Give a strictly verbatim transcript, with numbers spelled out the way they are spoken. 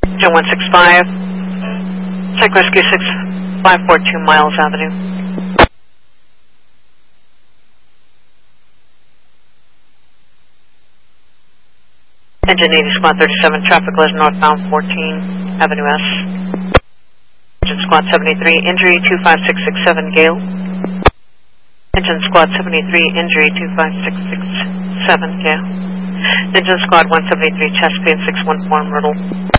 Engine one six five, Psych Rescue six five four two Miles Avenue. Engine eighty Squad thirty-seven, traffic collision northbound fourteen Avenue S. Engine Squad seventy-three, injury two five six six seven Gale. Engine Squad seventy-three, injury two five six six seven Gale. Engine Squad one seventy-three, chest pain six one four Myrtle.